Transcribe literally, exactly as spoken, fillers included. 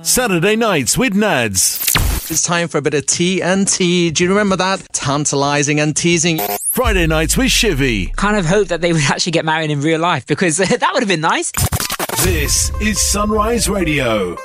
Saturday Nights with Nads. It's time for a bit of T N T. Do you remember that? Tantalising and teasing. Friday Nights with Shivy. Kind of hope that they would actually get married in real life, because that would have been nice. This is Sunrise Radio.